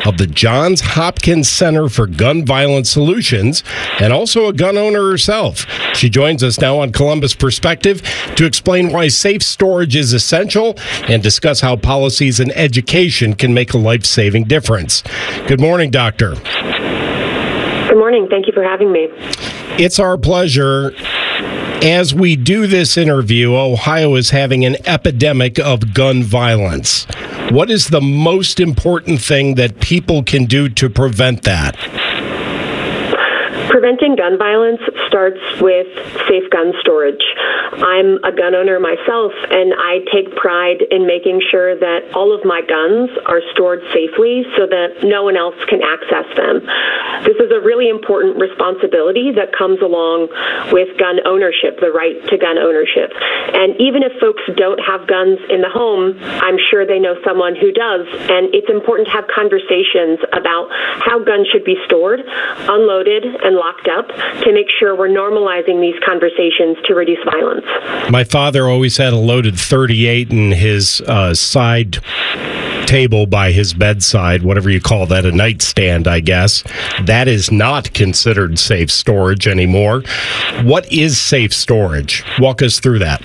of the Johns Hopkins Center for Gun Violence Solutions and also a gun owner herself. She joins us now on Columbus Perspective to explain why safe storage is essential and discuss how policies and education can make a life-saving difference. Good morning, Doctor. Good morning. Thank you for having me. It's our pleasure. As we do this interview, Ohio is having an epidemic of gun violence. What is the most important thing that people can do to prevent that? Preventing gun violence starts with safe gun storage. I'm a gun owner myself, and I take pride in making sure that all of my guns are stored safely so that no one else can access them. This is a really important responsibility that comes along with gun ownership, the right to gun ownership. And even if folks don't have guns in the home, I'm sure they know someone who does, and it's important to have conversations about how guns should be stored, unloaded, and locked up to make sure we're normalizing these conversations to reduce violence. My father always had a loaded 38 in his side table by his bedside, whatever you call that, a nightstand, I guess. That is not considered safe storage anymore. What is safe storage? Walk us through that.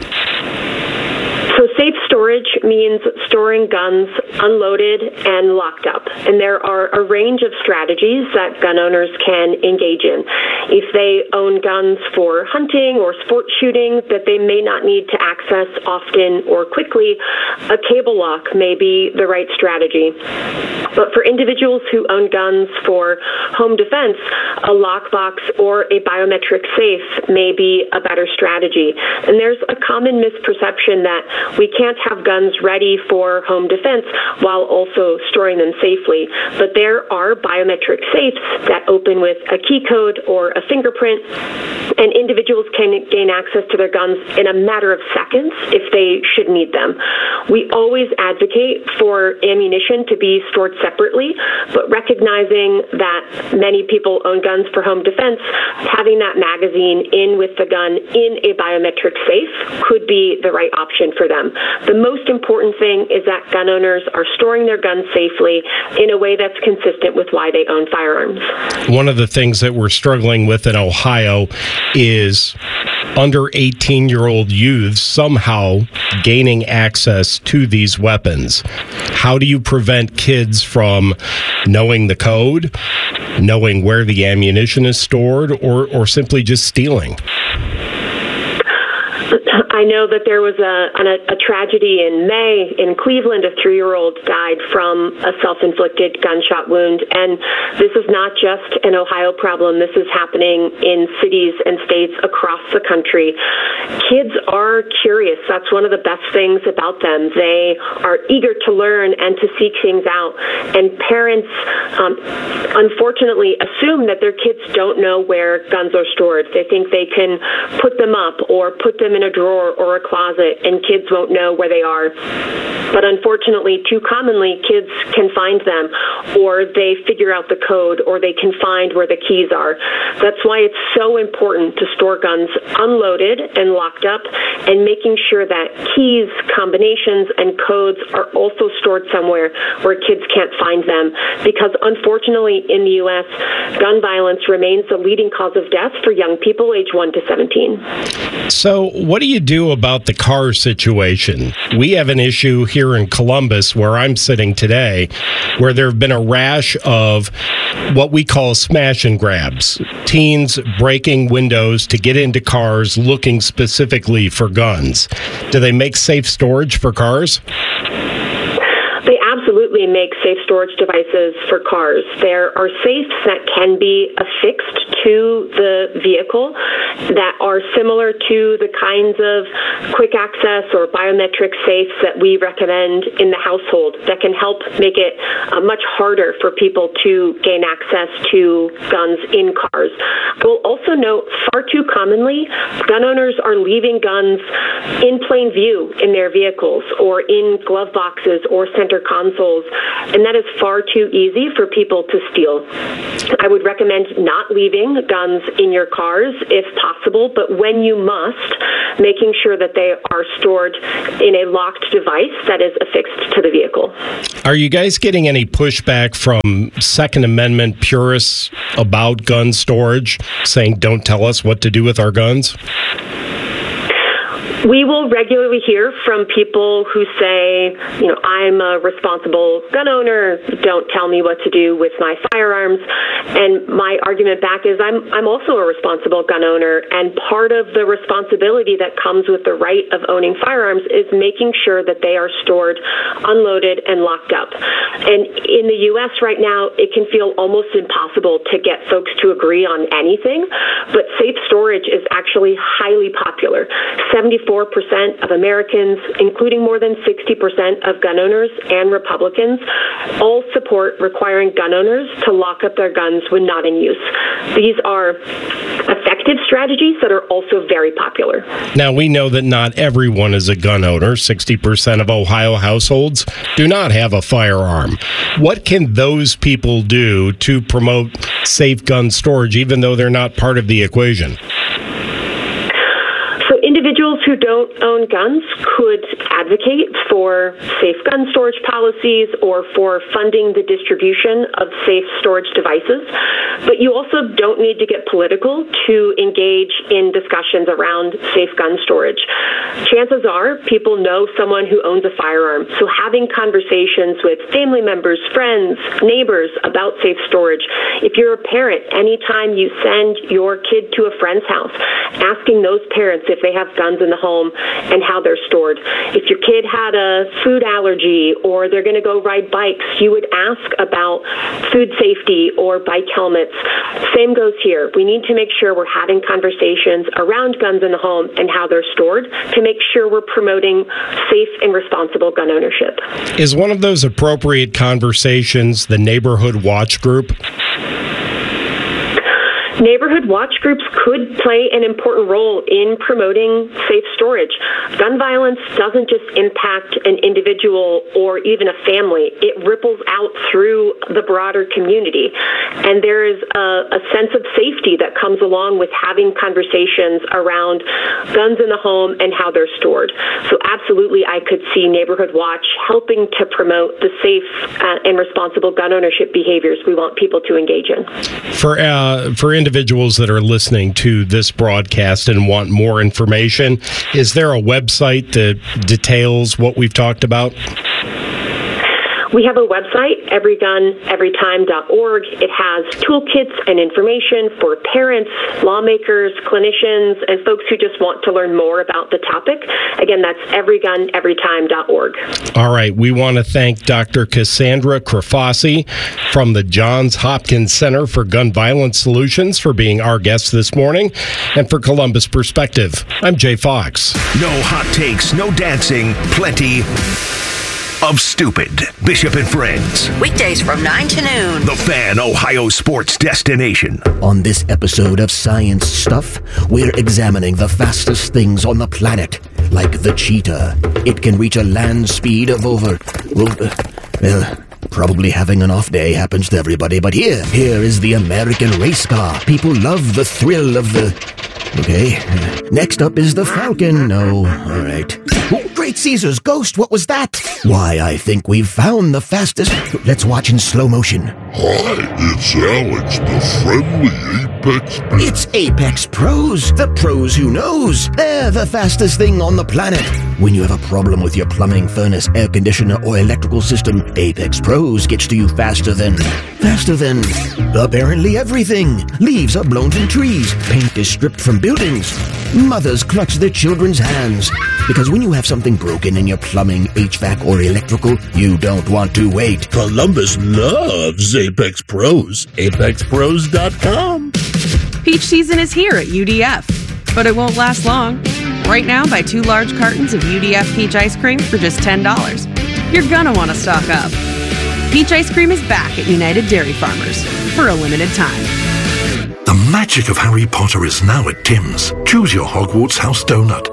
So safe storage means storing guns unloaded and locked up. And there are a range of strategies that gun owners can engage in. If they own guns for hunting or sport shooting that they may not need to access often or quickly, a cable lock may be the right strategy. But for individuals who own guns for home defense, a lockbox or a biometric safe may be a better strategy. And there's a common misperception that we can't have guns ready for home defense while also storing them safely. But there are biometric safes that open with a key code or a fingerprint, and individuals can gain access to their guns in a matter of seconds if they should need them. We always advocate for ammunition to be stored separately, but recognizing that many people own guns for home defense, having that magazine in with the gun in a biometric safe could be the right option for them. The most important thing is that gun owners are storing their guns safely in a way that's consistent with why they own firearms. One of the things that we're struggling with in Ohio is under 18-year-old youths somehow gaining access to these weapons. How do you prevent kids from knowing the code, knowing where the ammunition is stored, or simply just stealing? I know that there was a tragedy in May in Cleveland. A 3-year-old died from a self-inflicted gunshot wound. And this is not just an Ohio problem. This is happening in cities and states across the country. Kids are curious. That's one of the best things about them. They are eager to learn and to seek things out. And parents, unfortunately, assume that their kids don't know where guns are stored. They think they can put them up or put them in a drawer or a closet, and kids won't know where they are. But unfortunately, too commonly, kids can find them, or they figure out the code, or they can find where the keys are. That's why it's so important to store guns unloaded and locked up, and making sure that keys, combinations, and codes are also stored somewhere where kids can't find them. Because unfortunately, in the U.S., gun violence remains the leading cause of death for young people aged 1 to 17. So what do you do about the car situation? We have an issue here in Columbus where I'm sitting today where there have been a rash of what we call smash and grabs. Teens breaking windows to get into cars looking specifically for guns. Do they make safe storage for cars? They absolutely make safe storage devices for cars. There are safes that can be affixed to the vehicle that are similar to the kinds of quick access or biometric safes that we recommend in the household that can help make it much harder for people to gain access to guns in cars. I will also note, far too commonly, gun owners are leaving guns in plain view in their vehicles or in glove boxes or center consoles vehicles, and that is far too easy for people to steal. I would recommend not leaving guns in your cars if possible, but when you must, making sure that they are stored in a locked device that is affixed to the vehicle. Are you guys getting any pushback from Second Amendment purists about gun storage, saying don't tell us what to do with our guns? We will regularly hear from people who say, I'm a responsible gun owner, don't tell me what to do with my firearms. And my argument back is I'm also a responsible gun owner, and part of the responsibility that comes with the right of owning firearms is making sure that they are stored, unloaded, and locked up. And in the U.S. right now, it can feel almost impossible to get folks to agree on anything, but safe storage is actually highly popular. 74% of Americans, including more than 60% of gun owners and Republicans, all support requiring gun owners to lock up their guns when not in use. These are effective strategies that are also very popular. Now, we know that not everyone is a gun owner. 60% of Ohio households do not have a firearm. What can those people do to promote safe gun storage, even though they're not part of the equation? Individuals who don't own guns could advocate for safe gun storage policies or for funding the distribution of safe storage devices. But you also don't need to get political to engage in discussions around safe gun storage. Chances are people know someone who owns a firearm, so having conversations with family members, friends, neighbors about safe storage. If you're a parent, anytime you send your kid to a friend's house, asking those parents if they have guns in the home and how they're stored. If your kid had a food allergy or they're going to go ride bikes, you would ask about food safety or bike helmets. Same goes here. We need to make sure we're having conversations around guns in the home and how they're stored to make sure we're promoting safe and responsible gun ownership. Is one of those appropriate conversations the Neighborhood Watch Group? Neighborhood watch groups could play an important role in promoting safe storage. Gun violence doesn't just impact an individual or even a family. It ripples out through the broader community. And there is a sense of safety that comes along with having conversations around guns in the home and how they're stored. So absolutely, I could see Neighborhood Watch helping to promote the safe and responsible gun ownership behaviors we want people to engage in. For individuals that are listening to this broadcast and want more information, is there a website that details what we've talked about? We have a website, everyguneverytime.org. It has toolkits and information for parents, lawmakers, clinicians, and folks who just want to learn more about the topic. Again, that's everyguneverytime.org. All right. We want to thank Dr. Cassandra Crafossi from the Johns Hopkins Center for Gun Violence Solutions for being our guest this morning. And for Columbus Perspective, I'm Jay Fox. No hot takes, no dancing, plenty of stupid. Bishop and Friends. Weekdays from 9 to noon. The Fan, Ohio sports destination. On this episode of Science Stuff, we're examining the fastest things on the planet, like the cheetah. It can reach a land speed of over... probably having an off day happens to everybody, but here is the American race car. People love the thrill of the... Okay. Next up is the Falcon. No. All right. Oh, Great Caesar's ghost. What was that? Why, I think we've found the fastest... Let's watch in slow motion. Hi, it's Alex, the friendly Apex Pro. It's Apex Pros. The pros who knows. They're the fastest thing on the planet. When you have a problem with your plumbing, furnace, air conditioner, or electrical system, Apex Pros gets to you faster than apparently everything. Leaves are blown from trees. Paint is stripped from buildings. Mothers clutch their children's hands. Because when you have something broken in your plumbing, HVAC, or electrical, you don't want to wait. Columbus loves Apex Pros. ApexPros.com. Peach season is here at UDF, but it won't last long. Right now, buy 2 large cartons of UDF peach ice cream for just $10. You're gonna want to stock up. Peach ice cream is back at United Dairy Farmers for a limited time. The magic of Harry Potter is now at Tim's. Choose your Hogwarts House donut.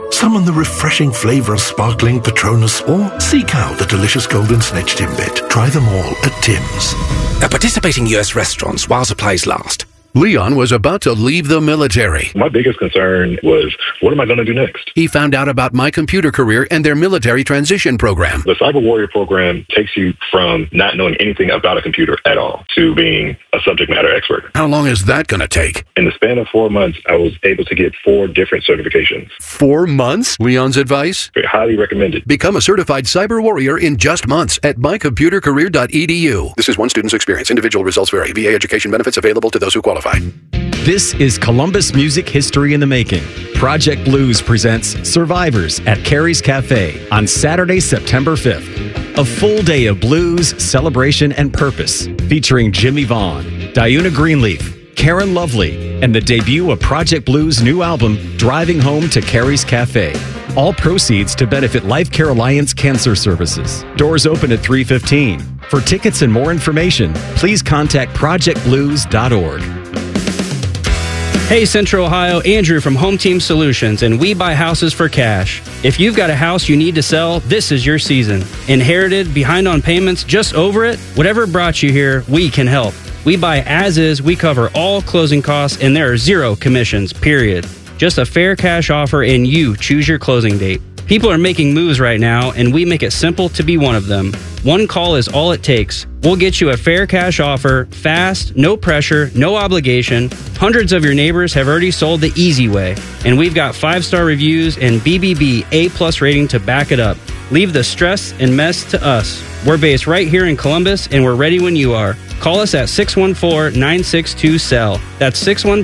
Summon the refreshing flavor of sparkling Patronus or seek out the delicious Golden Snitch Timbit. Try them all at Tim's. At participating U.S. restaurants while supplies last. Leon was about to leave the military. My biggest concern was, what am I going to do next? He found out about My Computer Career and their military transition program. The Cyber Warrior program takes you from not knowing anything about a computer at all to being a subject matter expert. How long is that going to take? In the span of 4 months, I was able to get 4 different certifications. 4 months? Leon's advice? Highly recommended. Become a certified cyber warrior in just months at mycomputercareer.edu. This is one student's experience. Individual results vary. VA education benefits available to those who qualify. This is Columbus Music History in the Making. Project Blues presents Survivors at Carrie's Cafe on Saturday, September 5th. A full day of blues, celebration, and purpose, featuring Jimmy Vaughn, Diuna Greenleaf, Karen Lovely, and the debut of Project Blues' new album, Driving Home to Carrie's Cafe. All proceeds to benefit Life Care Alliance Cancer Services. Doors open at 3:15. For tickets and more information, please contact projectblues.org. Hey Central Ohio, Andrew from Home Team Solutions, and we buy houses for cash. If you've got a house you need to sell, this is your season. Inherited, behind on payments, just over it? Whatever brought you here, we can help. We buy as is, we cover all closing costs, and there are 0 commissions, period. Just a fair cash offer and you choose your closing date. People are making moves right now, and we make it simple to be one of them. One call is all it takes. We'll get you a fair cash offer, fast, no pressure, no obligation. Hundreds of your neighbors have already sold the easy way, and we've got 5-star reviews and BBB A+ rating to back it up. Leave the stress and mess to us. We're based right here in Columbus, and we're ready when you are. Call us at 614-962-SELL. That's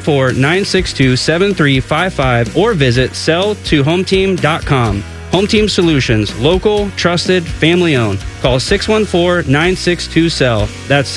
614-962-7355, or visit selltohometeam.com. Home Team Solutions, local, trusted, family-owned. Call 614-962-SELL. That's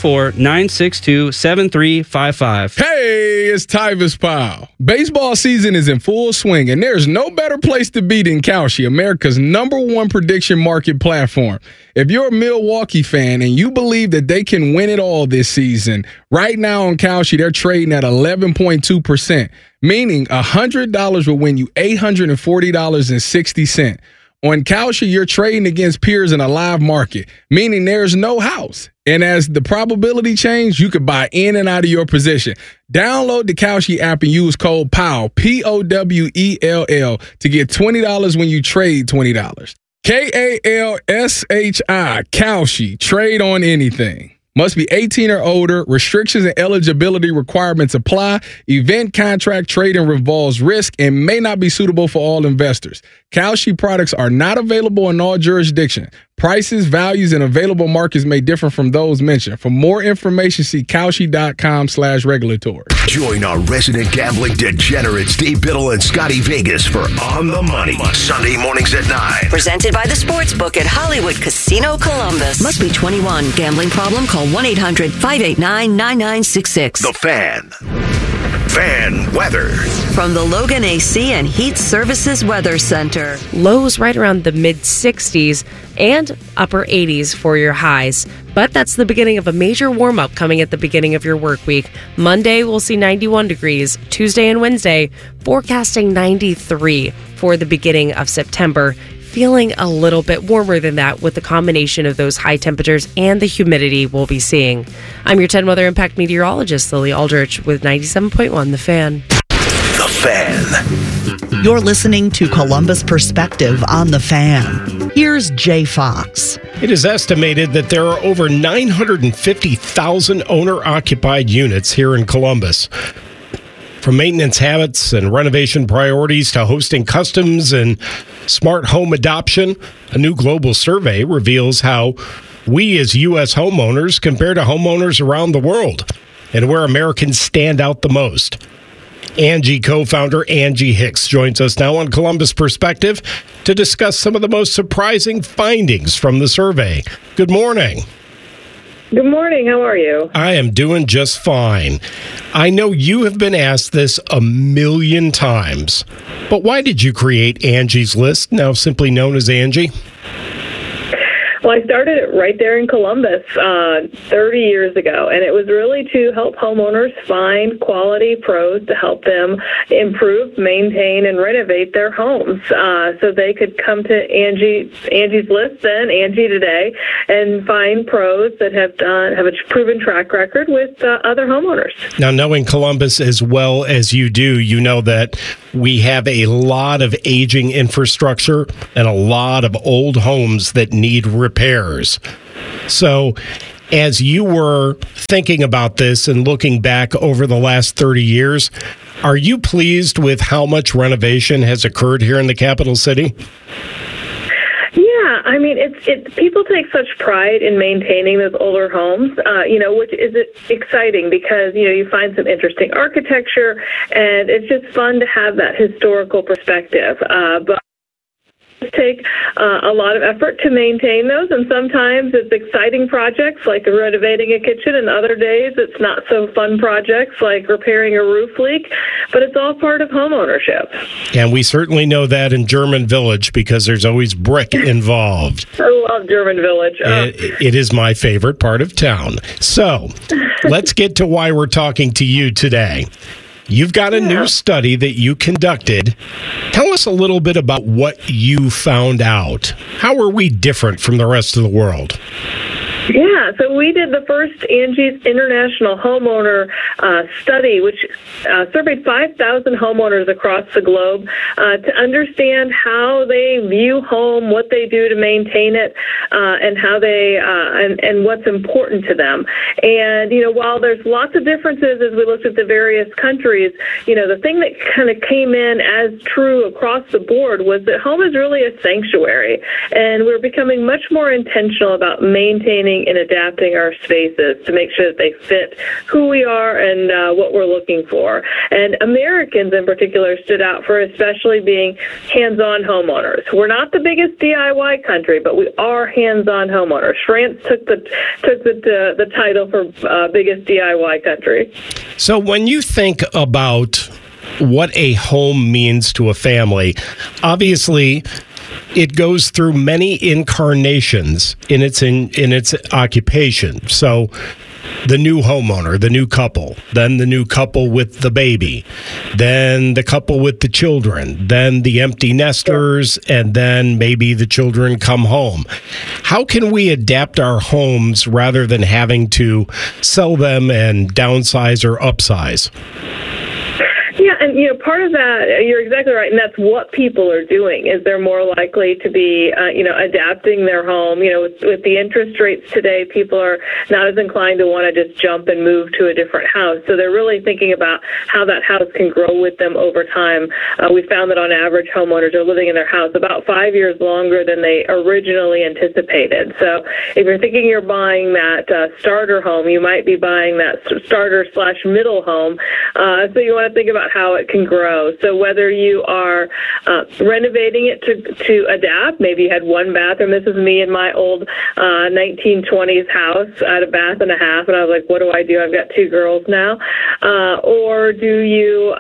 614-962-7355. Hey, it's Tyvis Powell. Baseball season is in full swing, and there's no better place to be than Kalshi, America's #1 prediction market platform. If you're a Milwaukee fan and you believe that they can win it all this season, right now on Kalshi, they're trading at 11.2%, meaning $100 will win you $840.60. On Kalshi, you're trading against peers in a live market, meaning there's no house. And as the probability change, you could buy in and out of your position. Download the Kalshi app and use code POWELL, POWELL, to get $20 when you trade $20. KALSHI, Kalshi, trade on anything. Must be 18 or older. Restrictions and eligibility requirements apply. Event contract trading involves risk and may not be suitable for all investors. Kalshi products are not available in all jurisdictions. Prices, values, and available markets may differ from those mentioned. For more information, see Kalshi.com/regulatory. Join our resident gambling degenerates, Steve Biddle and Scotty Vegas for On the Money, Sunday mornings at 9. Presented by the Sportsbook at Hollywood Casino Columbus. Must be 21. Gambling problem? Call 1-800-589-9966. The Fan. Fan weather. From the Logan AC and Heat Services Weather Center. Lows right around the mid-60s and upper 80s for your highs. But that's the beginning of a major warm-up coming at the beginning of your work week. Monday, we'll see 91 degrees. Tuesday and Wednesday, forecasting 93 for the beginning of September. Feeling a little bit warmer than that with the combination of those high temperatures and the humidity we'll be seeing. I'm your 10 Weather Impact meteorologist, Lily Aldrich, with 97.1 The Fan. The Fan. You're listening to Columbus Perspective on The Fan. Here's Jay Fox. It is estimated that there are over 950,000 owner-occupied units here in Columbus. From maintenance habits and renovation priorities to hosting customs and smart home adoption, a new global survey reveals how we as U.S. homeowners compare to homeowners around the world and where Americans stand out the most. Angie co-founder Angie Hicks joins us now on Columbus Perspective to discuss some of the most surprising findings from the survey. Good morning. Good morning. How are you? I am doing just fine. I know you have been asked this a million times, but why did you create Angie's List, now simply known as Angie? Well, I started it right there in Columbus 30 years ago, and it was really to help homeowners find quality pros to help them improve, maintain, and renovate their homes, so they could come to Angie's List, then Angie Today, and find pros that have a proven track record with other homeowners. Now, knowing Columbus as well as you do, you know that we have a lot of aging infrastructure and a lot of old homes that need repairs. So, as you were thinking about this and looking back over the last 30 years, are you pleased with how much renovation has occurred here in the capital city? Yeah, I mean, it's people take such pride in maintaining those older homes, which is exciting because, you find some interesting architecture, and it's just fun to have that historical perspective. But take a lot of effort to maintain those, and sometimes it's exciting projects like renovating a kitchen, and other days it's not so fun projects like repairing a roof leak, but it's all part of homeownership. And we certainly know that in German Village because there's always brick involved. I love German Village. It is my favorite part of town. So let's get to why we're talking to you today. You've got a new study that you conducted. Tell us a little bit about what you found out. How are we different from the rest of the world? Yeah, so we did the first Angie's International Homeowner Study, which surveyed 5,000 homeowners across the globe to understand how they view home, what they do to maintain it, and how they and what's important to them. And while there's lots of differences as we looked at the various countries, the thing that kind of came in as true across the board was that home is really a sanctuary, and we're becoming much more intentional about maintaining and adapting our spaces to make sure that they fit who we are and what we're looking for. And Americans in particular stood out for especially being hands-on homeowners. We're not the biggest DIY country, but we are hands-on homeowners. France took the title for biggest DIY country. So when you think about what a home means to a family, obviously it goes through many incarnations in its occupation. So the new homeowner, the new couple, then the new couple with the baby, then the couple with the children, then the empty nesters, and then maybe the children come home. How can we adapt our homes rather than having to sell them and downsize or upsize? Yeah, and part of that, you're exactly right, and that's what people are doing. Is they're more likely to be, adapting their home. With the interest rates today, people are not as inclined to want to just jump and move to a different house. So they're really thinking about how that house can grow with them over time. We found that on average, homeowners are living in their house about 5 years longer than they originally anticipated. So if you're thinking you're buying that starter home, you might be buying that starter/middle home. So you want to think about how it can grow. So whether you are renovating it to adapt, maybe you had one bathroom. This is me in my old 1920s house. I had a bath and a half, and I was like, what do I do? I've got two girls now. Or do you,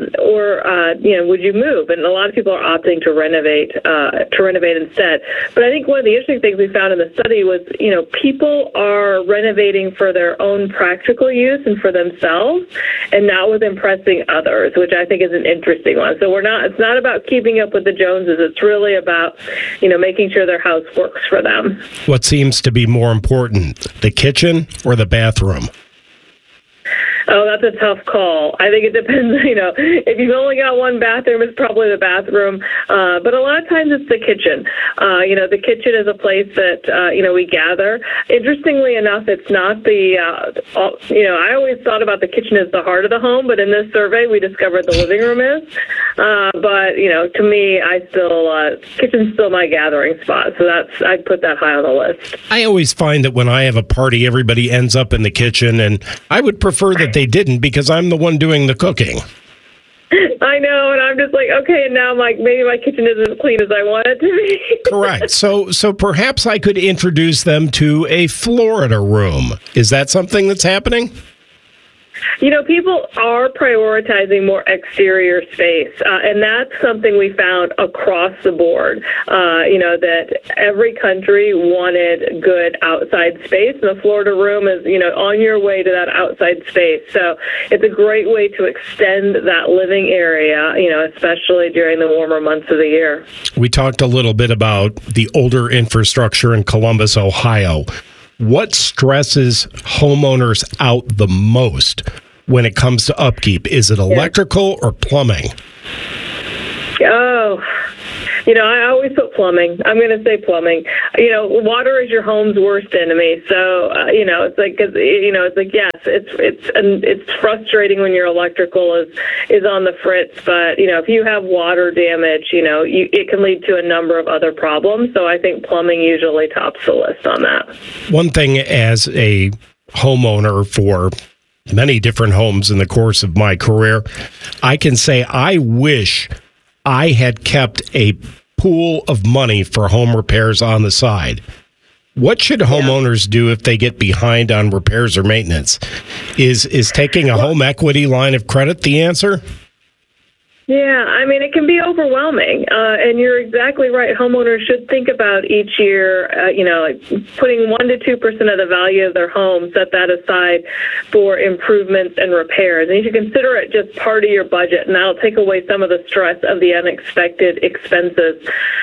would you move? And a lot of people are opting to renovate instead. But I think one of the interesting things we found in the study was, people are renovating for their own practical use and for themselves, and not with impressing others, which I think is an interesting one. So it's not about keeping up with the Joneses. It's really about, making sure their house works for them. What seems to be more important, the kitchen or the bathroom? Oh, that's a tough call. I think it depends, if you've only got one bathroom, it's probably the bathroom. But a lot of times it's the kitchen. The kitchen is a place that, we gather. Interestingly enough, it's not I always thought about the kitchen as the heart of the home, but in this survey, we discovered the living room is. But, to me, kitchen's still my gathering spot. So I'd put that high on the list. I always find that when I have a party, everybody ends up in the kitchen, and I would prefer that they didn't because I'm the one doing the cooking. I know, and I'm just like, okay, and now maybe my kitchen isn't as clean as I want it to be. Correct. So perhaps I could introduce them to a Florida room. Is that something that's happening? People are prioritizing more exterior space, and that's something we found across the board. That every country wanted good outside space, and the Florida room is, on your way to that outside space. So it's a great way to extend that living area, especially during the warmer months of the year. We talked a little bit about the older infrastructure in Columbus, Ohio. What stresses homeowners out the most when it comes to upkeep? Is it electrical or plumbing? Oh, I always put plumbing. I'm going to say plumbing. Water is your home's worst enemy. So, yes, it's frustrating when your electrical is on the fritz. But, if you have water damage, it can lead to a number of other problems. So I think plumbing usually tops the list on that. One thing as a homeowner for many different homes in the course of my career, I can say I wish I had kept a pool of money for home repairs on the side. What should homeowners do if they get behind on repairs or maintenance? Is taking a home equity line of credit the answer? Yeah, it can be overwhelming, and you're exactly right. Homeowners should think about each year, putting 1% to 2% of the value of their home, set that aside for improvements and repairs. And you should consider it just part of your budget, and that'll take away some of the stress of the unexpected expenses.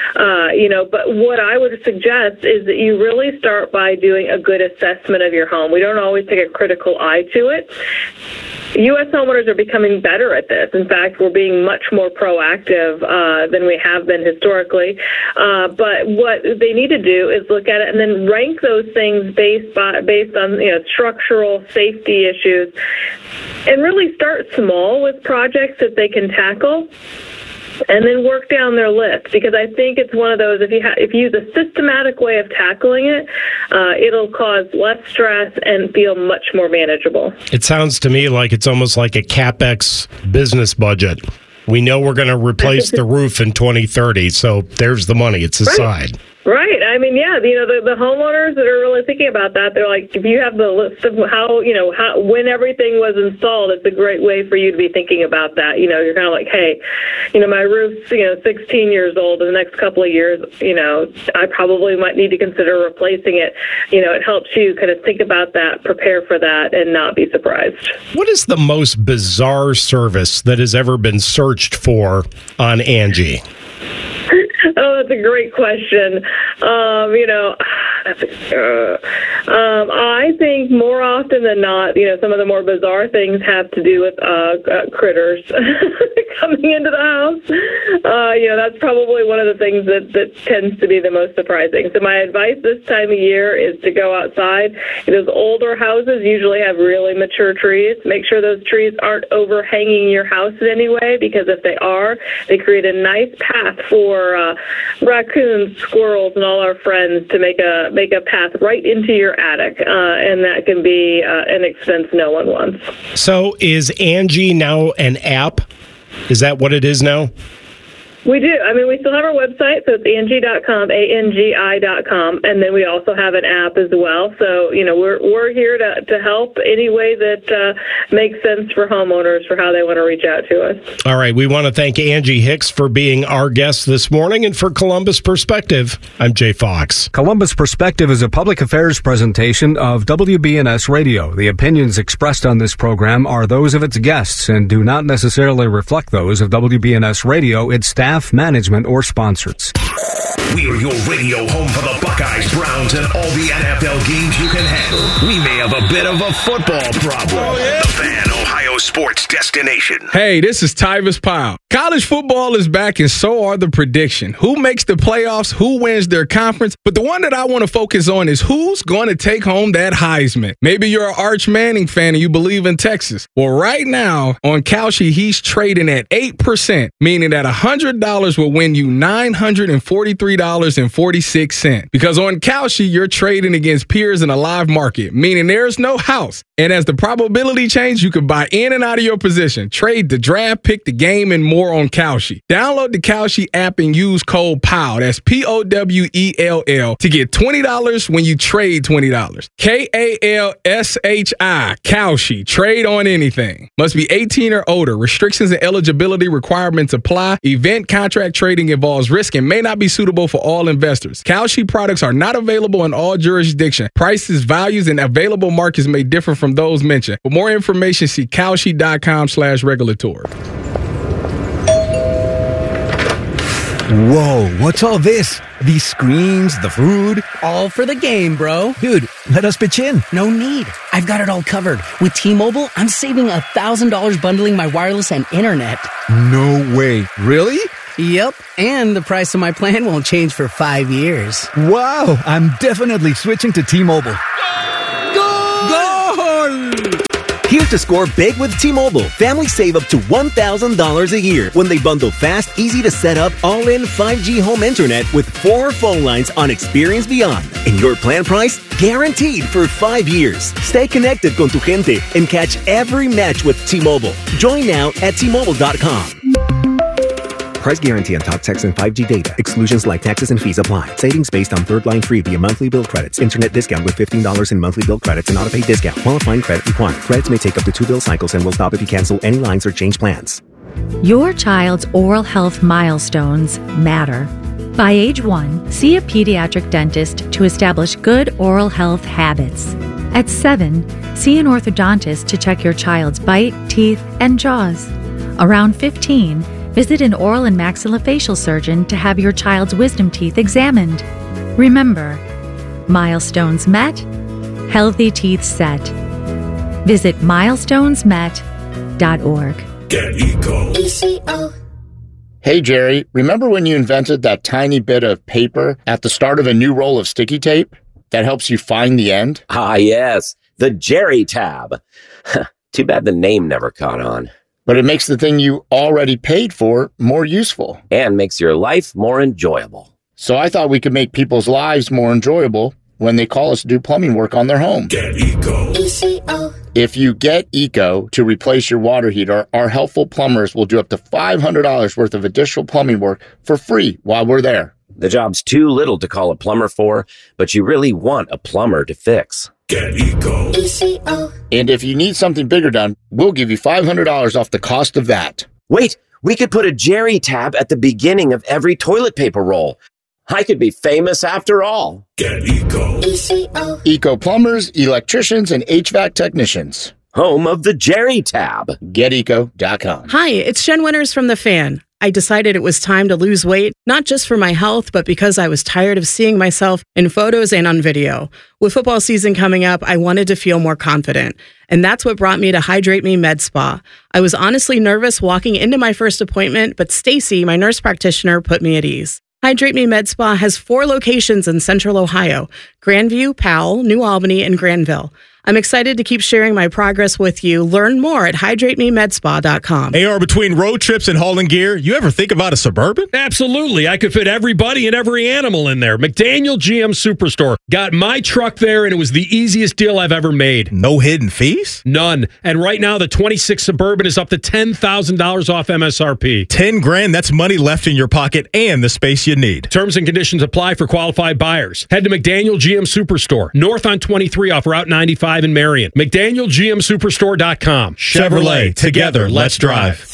But what I would suggest is that you really start by doing a good assessment of your home. We don't always take a critical eye to it. U.S. homeowners are becoming better at this. In fact, we're being much more proactive than we have been historically. But what they need to do is look at it and then rank those things based on structural safety issues, and really start small with projects that they can tackle, and then work down their list, because I think it's one of those, if you use a systematic way of tackling it, it'll cause less stress and feel much more manageable. It sounds to me like it's almost like a CapEx business budget. We know we're going to replace the roof in 2030, so there's the money. It's aside. Right. The homeowners that are really thinking about that, they're like, if you have the list of how when everything was installed, it's a great way for you to be thinking about that. You're kind of like, hey, my roof's, 16 years old. In the next couple of years, I probably might need to consider replacing it. It helps you kind of think about that, prepare for that, and not be surprised. What is the most bizarre service that has ever been searched for on Angie? Oh, that's a great question. I think more often than not, some of the more bizarre things have to do with critters coming into the house. That's probably one of the things that tends to be the most surprising. So my advice this time of year is to go outside. Those older houses usually have really mature trees. Make sure those trees aren't overhanging your house in any way, because if they are, they create a nice path for raccoons, squirrels, and all our friends to make a path right into your attic, and that can be an expense no one wants. So is Angie now an app? Is that what it is now? We do. We still have our website, so it's Angie.com, ANGI.com, and then we also have an app as well. So, we're here to help any way that makes sense for homeowners for how they want to reach out to us. All right. We want to thank Angie Hicks for being our guest this morning, and for Columbus Perspective, I'm Jay Fox. Columbus Perspective is a public affairs presentation of WBNS Radio. The opinions expressed on this program are those of its guests and do not necessarily reflect those of WBNS Radio, its staff, management, or sponsors. We're your radio home for the Buckeyes, Browns, and all the NFL games you can handle. We may have a bit of a football problem. The Fan, Ohio sports destination. Hey, this is Tyvis Powell. College football is back, and so are the prediction. Who makes the playoffs? Who wins their conference? But the one that I want to focus on is who's going to take home that Heisman. Maybe you're an Arch Manning fan and you believe in Texas. Well, right now on Kalshi, he's trading at 8%, meaning that $100 $100 will win you $943.46. Because on Kalshi, you're trading against peers in a live market, meaning there's no house. And as the probability changes, you can buy in and out of your position, trade the draft, pick the game, and more on Kalshi. Download the Kalshi app and use code POWELL, that's POWELL, to get $20 when you trade $20. KALSHI, Kalshi, trade on anything. Must be 18 or older. Restrictions and eligibility requirements apply. Event contract trading involves risk and may not be suitable for all investors. Kalshi products are not available in all jurisdictions. Prices, values, and available markets may differ from those mentioned. For more information, see kalshi.com/regulatory. Whoa, what's all this? These screens, the food? All for the game, bro. Dude, let us pitch in. No need. I've got it all covered. With T-Mobile, I'm saving $1,000 bundling my wireless and internet. No way. Really? Yep, and the price of my plan won't change for 5 years. Wow, I'm definitely switching to T-Mobile. Here to score big with T-Mobile. Families save up to $1,000 a year when they bundle fast, easy to set up, all-in 5G home internet with 4 phone lines on Experience Beyond. And your plan price? Guaranteed for 5 years. Stay connected con tu gente and catch every match with T-Mobile. Join now at T-Mobile.com. Price guarantee on talk, text, and 5G data. Exclusions like taxes and fees apply. Savings based on third line free via monthly bill credits. Internet discount with $15 in monthly bill credits and auto-pay discount. Qualifying credit required. Credits may take up to 2 bill cycles and will stop if you cancel any lines or change plans. Your child's oral health milestones matter. By age 1, see a pediatric dentist to establish good oral health habits. At 7, see an orthodontist to check your child's bite, teeth, and jaws. Around 15, visit an oral and maxillofacial surgeon to have your child's wisdom teeth examined. Remember, milestones met, healthy teeth set. Visit milestonesmet.org. Get ECO. Hey, Jerry, remember when you invented that tiny bit of paper at the start of a new roll of sticky tape that helps you find the end? Ah, yes, the Jerry tab. Too bad the name never caught on. But it makes the thing you already paid for more useful. And makes your life more enjoyable. So I thought we could make people's lives more enjoyable when they call us to do plumbing work on their home. Get ECO. If you get ECO to replace your water heater, our helpful plumbers will do up to $500 worth of additional plumbing work for free while we're there. The job's too little to call a plumber for, but you really want a plumber to fix. Get ECO. And if you need something bigger done, we'll give you $500 off the cost of that. Wait, we could put a Jerry tab at the beginning of every toilet paper roll. I could be famous after all. Get ECO. ECO plumbers, electricians, and HVAC technicians. Home of the Jerry tab. GetEco.com. Hi, it's Jen Winters from The Fan. I decided it was time to lose weight, not just for my health, but because I was tired of seeing myself in photos and on video. With football season coming up, I wanted to feel more confident. And that's what brought me to Hydrate Me Med Spa. I was honestly nervous walking into my first appointment, but Stacy, my nurse practitioner, put me at ease. Hydrate Me Med Spa has 4 locations in Central Ohio: Grandview, Powell, New Albany, and Granville. I'm excited to keep sharing my progress with you. Learn more at hydratememedspa.com. AR, between road trips and hauling gear, you ever think about a Suburban? Absolutely. I could fit everybody and every animal in there. McDaniel GM Superstore. Got my truck there, and it was the easiest deal I've ever made. No hidden fees? None. And right now, the 26 Suburban is up to $10,000 off MSRP. $10,000, that's money left in your pocket and the space you need. Terms and conditions apply for qualified buyers. Head to McDaniel GM Superstore, north on 23 off Route 95 in Marion. McDanielGMSuperstore.com. Chevrolet. Together, let's drive.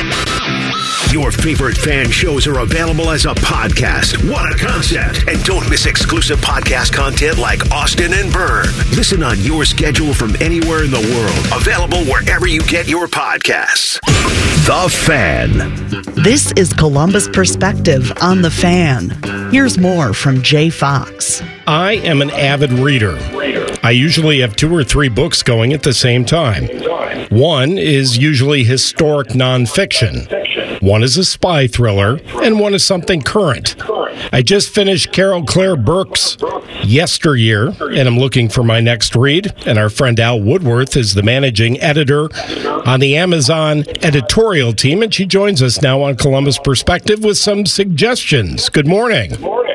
Your favorite fan shows are available as a podcast. What a concept. And don't miss exclusive podcast content like Austin and Byrne. Listen on your schedule from anywhere in the world. Available wherever you get your podcasts. The Fan. This is Columbus Perspective on The Fan. Here's more from Jay Fox. I am an avid reader. I usually have 2 or 3 books going at the same time. One is usually historic nonfiction. One is a spy thriller, and one is something current. I just finished Carol Claire Burke's Yesteryear, and I'm looking for my next read. And our friend Al Woodworth is the managing editor on the Amazon editorial team, and she joins us now on Columbus Perspective with some suggestions. Good morning.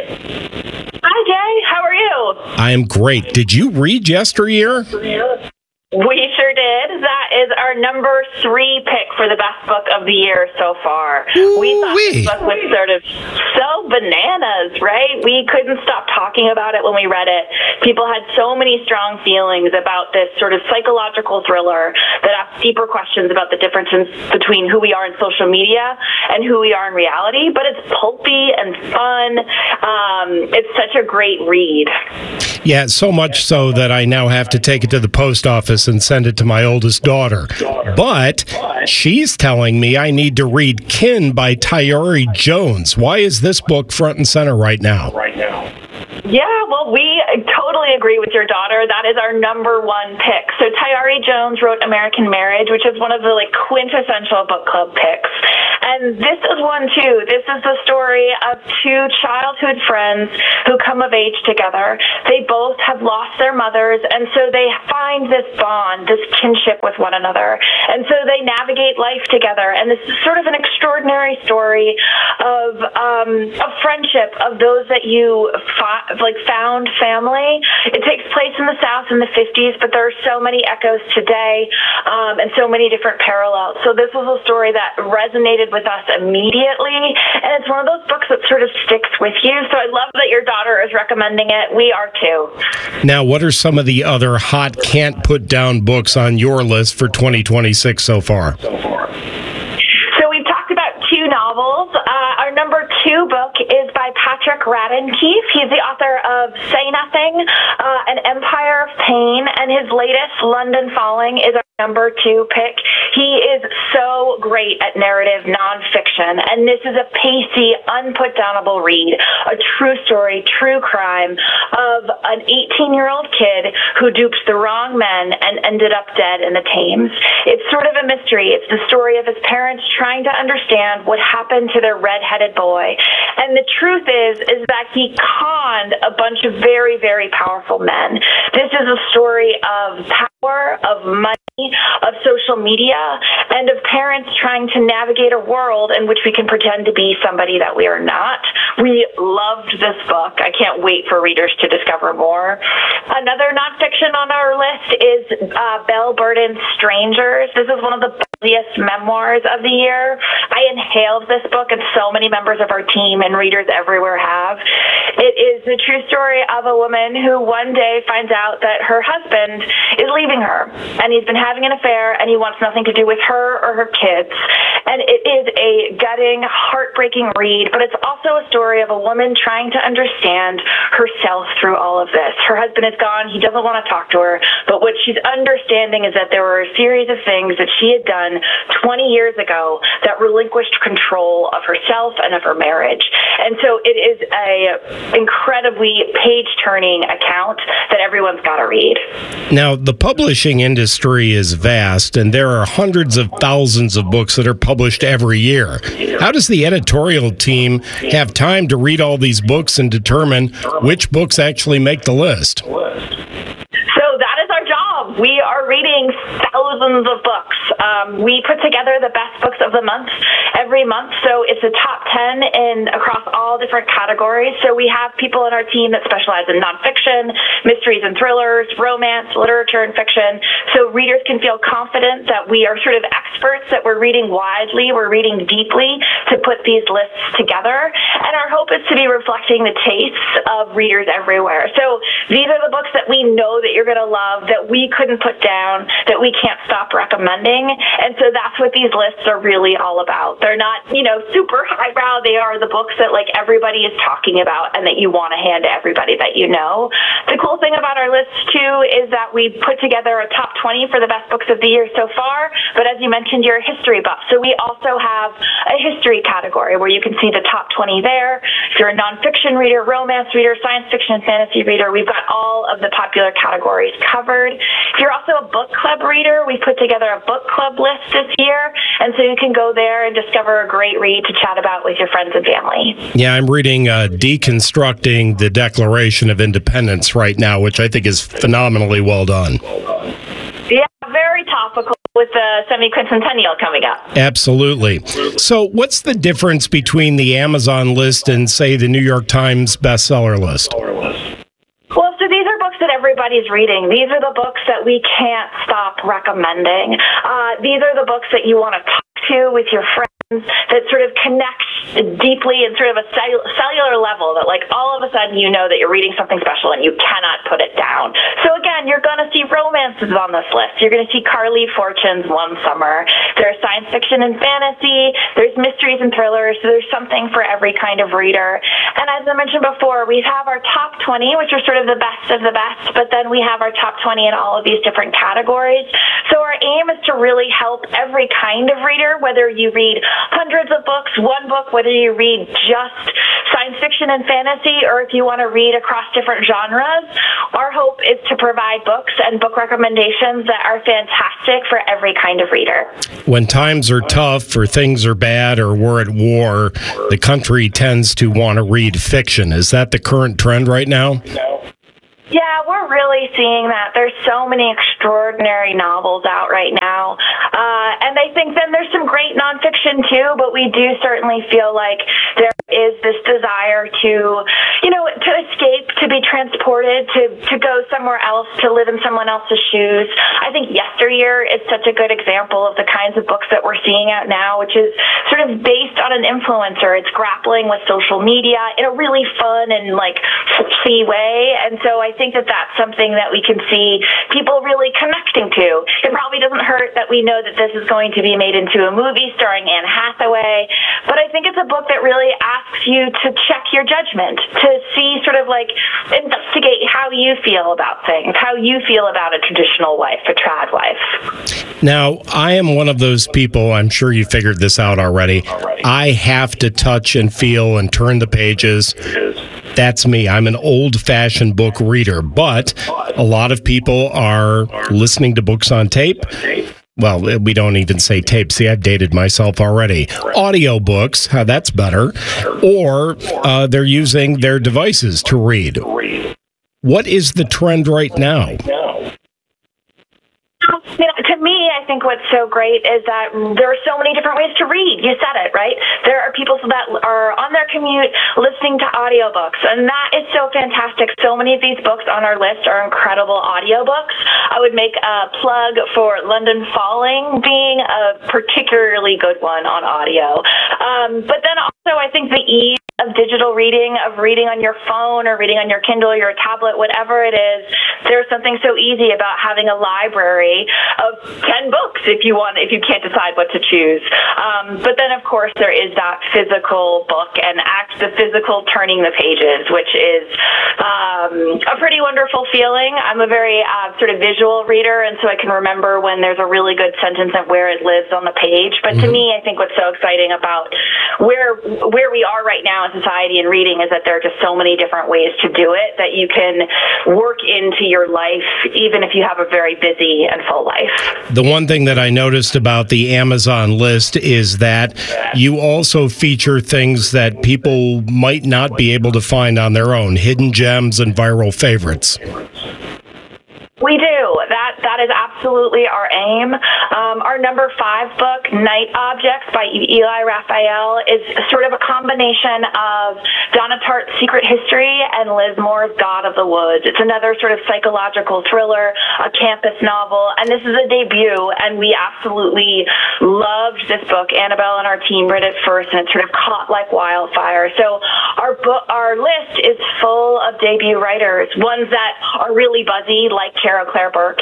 Hi, Jay. How are you? I am great. Did you read Yesteryear? We sure did. That is our number 3 pick for the best book of the year so far. We thought this book was sort of so bananas, right? We couldn't stop talking about it when we read it. People had so many strong feelings about this sort of psychological thriller that asked deeper questions about the differences between who we are in social media and who we are in reality. But it's pulpy and fun. It's such a great read. Yeah, so much so that I now have to take it to the post office and send it to my oldest daughter. But she's telling me I need to read Kin by Tayari Jones. Why is this book front and center right now? Yeah, well, we totally agree with your daughter. That is our number 1 pick. So Tayari Jones wrote American Marriage, which is one of the quintessential book club picks. And this is one, too. This is the story of 2 childhood friends who come of age together. They both have lost their mothers, and so they find this bond, this kinship with one another. And so they navigate life together. And this is sort of an extraordinary story of friendship, of those that you found family. It takes place in the South in the 50s, but there are so many echoes today and so many different parallels. So this was a story that resonated with us immediately, and it's one of those books that sort of sticks with you. So I love that your daughter is recommending it. We are too. Now, what are some of the other hot can't put down books on your list for 2026 so far? So we've talked about 2 novels. Our number 2 book is by Patrick Radden Keefe. He's the author of Say Nothing, An Empire of Pain, and his latest, London Falling, is our number 2 pick. He is so great at narrative nonfiction, and this is a pacey, unputdownable read, a true story, true crime of an 18-year-old kid who duped the wrong men and ended up dead in the Thames. It's sort of a mystery. It's the story of his parents trying to understand what happened to their red-headed boy. And the truth is that he conned a bunch of very, very powerful men. This is a story of power, of money, of social media, and of parents trying to navigate a world in which we can pretend to be somebody that we are not. We loved this book. I can't wait for readers to discover more. Another nonfiction on our list is Belle Burden's Strangers. This is one of the buzziest memoirs of the year. I inhaled this book, and so many members of our team and readers everywhere have. It is the true story of a woman who one day finds out that her husband is leaving her, and he's been having an affair, and he wants nothing to do with her or her kids. And it is a gutting, heartbreaking read, but it's also a story of a woman trying to understand herself through all of this. Her husband is gone. He doesn't want to talk to her, but what she's understanding is that there were a series of things that she had done 20 years ago that relinquished control of herself and of her marriage. And so it is a incredibly page-turning account that everyone's got to read. Now, the publishing industry is vast, and there are hundreds of thousands of books that are published every year. How does the editorial team have time to read all these books and determine which books actually make the list? So that is our job. We are reading thousands of books. We put together the best books of the month every month. So it's a top 10 across all different categories. So we have people on our team that specialize in nonfiction, mysteries and thrillers, romance, literature, and fiction. So readers can feel confident that we are sort of experts, that we're reading widely, we're reading deeply to put these lists together. And our hope is to be reflecting the tastes of readers everywhere. So these are the books that we know that you're going to love, that we couldn't put down, that we can't stop recommending. And so that's what these lists are really all about. They're not, super highbrow. They are the books that everybody is talking about and that you want to hand to everybody that you know. The cool thing about our list too is that we put together a top 20 for the best books of the year so far. But as you mentioned, you're a history buff. So we also have a history category where you can see the top 20 there. If you're a nonfiction reader, romance reader, science fiction and fantasy reader, we've got all of the popular categories covered. If you're also a book club reader, we put together a book club list this year, and so you can go there and discover a great read to chat about with your friends and family. Yeah, I'm reading Deconstructing the Declaration of Independence right now, which I think is phenomenally well done. Yeah, very topical with the semi-quincentennial coming up. Absolutely. So what's the difference between the Amazon list and, say, the New York Times bestseller list? Well, so these are books that everybody's reading. These are the books that we can't stop recommending. These are the books that you want to talk to with your friends, that sort of connects deeply and sort of a cellular level, that like all of a sudden you know that you're reading something special and you cannot put it down. So again, you're going to see romances on this list. You're going to see Carly Fortune's One Summer. There's science fiction and fantasy. There's mysteries and thrillers. So there's something for every kind of reader. And as I mentioned before, we have our top 20, which are sort of the best of the best, but then we have our top 20 in all of these different categories. So our aim is to really help every kind of reader, whether you read hundreds of books, one book, whether you read just science fiction and fantasy, or if you want to read across different genres. Our hope is to provide books and book recommendations that are fantastic for every kind of reader. When times are tough or things are bad or we're at war, the country tends to want to read fiction. Is that the current trend right now? Yeah, we're really seeing that. There's so many extraordinary novels out right now. And I think then there's some great nonfiction too, but we do certainly feel like there is this desire to, to escape, to be transported, to go somewhere else, to live in someone else's shoes. I think Yesteryear is such a good example of the kinds of books that we're seeing out now, which is sort of based on an influencer. It's grappling with social media in a really fun and free way. And so I think that that's something that we can see people really connecting to. It probably doesn't hurt that we know that this is going to be made into a movie starring Anne Hathaway, but I think it's a book that really asks you to check your judgment, to see investigate how you feel about things, how you feel about a traditional wife, a trad wife. Now, I am one of those people, I'm sure you figured this out already. I have to touch and feel and turn the pages. That's me. I'm an old-fashioned book reader, but a lot of people are listening to books on tape. Well, we don't even say tape. See, I've dated myself already. Audiobooks, that's better. Or they're using their devices to read. What is the trend right now? To me, I think what's so great is that there are so many different ways to read. You said it, right? There are people that are on their commute listening to audiobooks, and that is so fantastic. So many of these books on our list are incredible audiobooks. I would make a plug for London Falling being a particularly good one on audio. But then also, I think the ease of digital reading, of reading on your phone or reading on your Kindle or your tablet, whatever it is, there's something so easy about having a library of 10 books if you can't decide what to choose. But then, of course, there is that physical book and the physical turning the pages, which is a pretty wonderful feeling. I'm a very sort of visual reader, and so I can remember when there's a really good sentence and where it lives on the page. But to me, I think what's so exciting about where we are right now in society and reading is that there are just so many different ways to do it that you can work into your life, even if you have a very busy and full life. The one thing that I noticed about the Amazon list is that you also feature things that people might not be able to find on their own, hidden gems and viral favorites. We do. That is absolutely our aim. Our number 5 book, Night Objects by Eli Raphael, is sort of a combination of Donna Tartt's Secret History and Liz Moore's God of the Woods. It's another sort of psychological thriller, a campus novel, and this is a debut, and we absolutely loved this book. Annabelle and our team read it first, and it sort of caught like wildfire. So our list is full of debut writers, ones that are really buzzy, like Carol Claire Burke, and yes,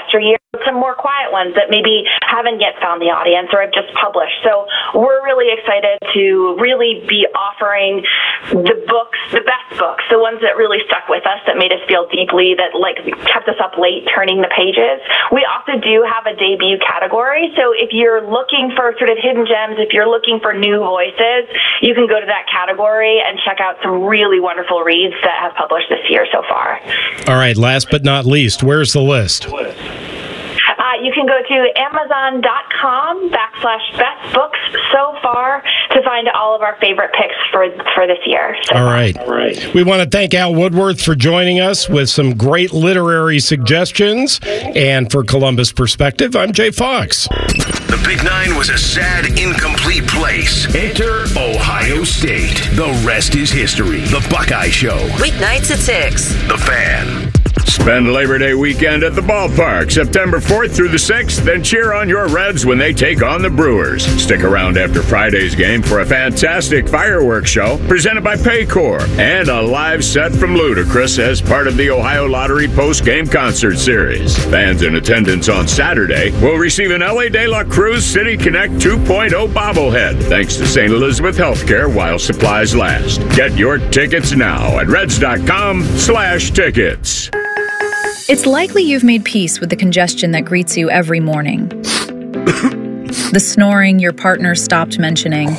yesteryear, some more quiet ones that maybe haven't yet found the audience or have just published. So we're really excited to really be offering the books, the best books, the ones that really stuck with us, that made us feel deeply, that like kept us up late turning the pages. We also do have a debut category. So if you're looking for sort of hidden gems, if you're looking for new voices, you can go to that category and check out some really wonderful reads that have published this year so far. All right, last but not least, where's the list? You can go to Amazon.com/best books so far to find all of our favorite picks for this year. All right. We want to thank Al Woodworth for joining us with some great literary suggestions. And for Columbus Perspective, I'm Jay Fox. The Big Nine was a sad, incomplete place. Enter Ohio State. The rest is history. The Buckeye Show. Weeknights at 6. The Fan. Spend Labor Day weekend at the ballpark, September 4th through the 6th, then cheer on your Reds when they take on the Brewers. Stick around after Friday's game for a fantastic fireworks show presented by Paycor and a live set from Ludacris as part of the Ohio Lottery post-game concert series. Fans in attendance on Saturday will receive an LA De La Cruz City Connect 2.0 bobblehead thanks to St. Elizabeth Healthcare while supplies last. Get your tickets now at Reds.com/tickets. It's likely you've made peace with the congestion that greets you every morning. The snoring your partner stopped mentioning.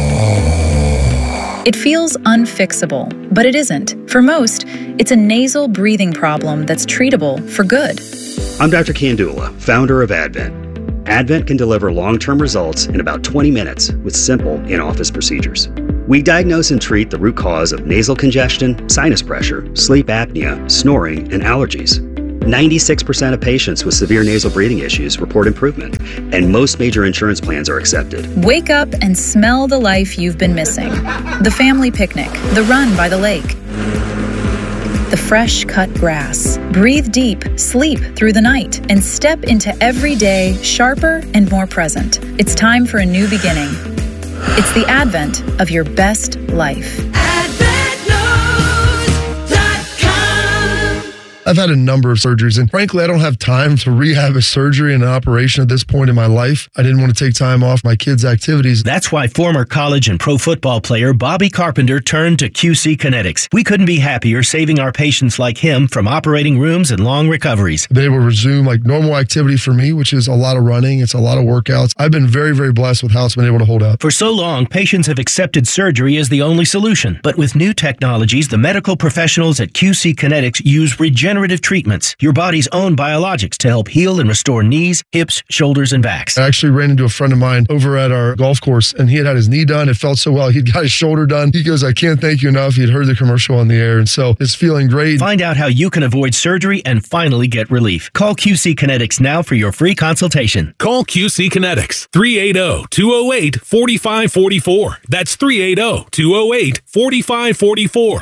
It feels unfixable, but it isn't. For most, it's a nasal breathing problem that's treatable for good. I'm Dr. Kandula, founder of Advent. Advent can deliver long-term results in about 20 minutes with simple in-office procedures. We diagnose and treat the root cause of nasal congestion, sinus pressure, sleep apnea, snoring, and allergies. 96% of patients with severe nasal breathing issues report improvement, and most major insurance plans are accepted. Wake up and smell the life you've been missing. The family picnic, the run by the lake, the fresh cut grass. Breathe deep, sleep through the night, and step into every day sharper and more present. It's time for a new beginning. It's the advent of your best life. I've had a number of surgeries, and frankly, I don't have time to rehab a surgery and an operation at this point in my life. I didn't want to take time off my kids' activities. That's why former college and pro football player Bobby Carpenter turned to QC Kinetics. We couldn't be happier saving our patients like him from operating rooms and long recoveries. They will resume like normal activity for me, which is a lot of running. It's a lot of workouts. I've been very, very blessed with how it's been able to hold up. For so long, patients have accepted surgery as the only solution. But with new technologies, the medical professionals at QC Kinetics use regenerative treatments, your body's own biologics, to help heal and restore knees, hips, shoulders, and backs. I actually ran into a friend of mine over at our golf course, and he had his knee done. It felt so well. He'd got his shoulder done. He goes, I can't thank you enough. He'd heard the commercial on the air, and so it's feeling great. Find out how you can avoid surgery and finally get relief. Call QC Kinetics now for your free consultation. Call QC Kinetics, 380-208-4544. That's 380-208-4544.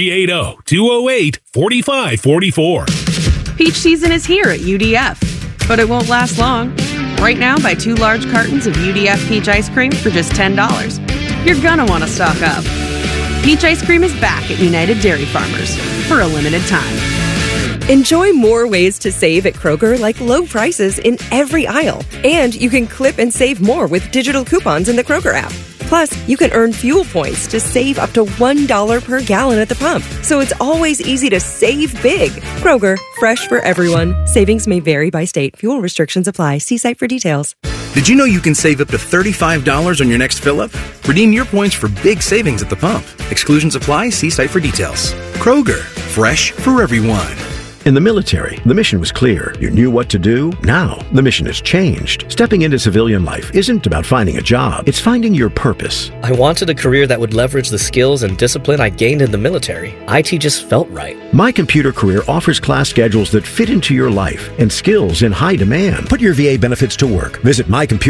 380-208-4544. Peach season is here at UDF, but it won't last long. Right now, buy 2 large cartons of UDF peach ice cream for just $10. You're gonna want to stock up. Peach ice cream is back at United Dairy Farmers for a limited time. Enjoy more ways to save at Kroger, like low prices in every aisle. And you can clip and save more with digital coupons in the Kroger app. Plus, you can earn fuel points to save up to $1 per gallon at the pump. So it's always easy to save big. Kroger, fresh for everyone. Savings may vary by state. Fuel restrictions apply. See site for details. Did you know you can save up to $35 on your next fill-up? Redeem your points for big savings at the pump. Exclusions apply. See site for details. Kroger, fresh for everyone. In the military, the mission was clear. You knew what to do. Now, the mission has changed. Stepping into civilian life isn't about finding a job. It's finding your purpose. I wanted a career that would leverage the skills and discipline I gained in the military. IT just felt right. My Computer Career offers class schedules that fit into your life and skills in high demand. Put your VA benefits to work. Visit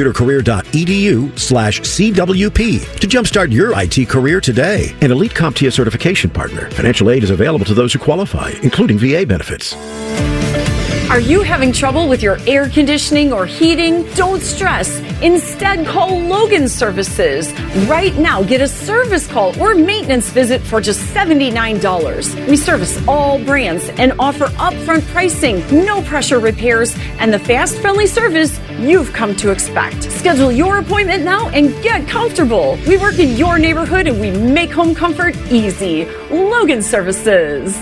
mycomputercareer.edu/CWP to jumpstart your IT career today. An elite CompTIA certification partner. Financial aid is available to those who qualify, including VA benefits. Are you having trouble with your air conditioning or heating? Don't stress. Instead, call Logan Services. Right now, get a service call or maintenance visit for just $79. We service all brands and offer upfront pricing, no pressure repairs, and the fast, friendly service you've come to expect. Schedule your appointment now and get comfortable. We work in your neighborhood and we make home comfort easy. Logan Services.